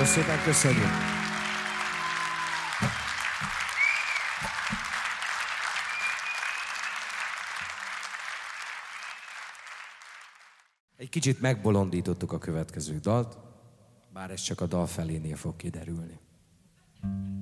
szépen köszönjük. Egy kicsit megbolondítottuk a következő dalt, bár ez csak a dal felénél fog kiderülni.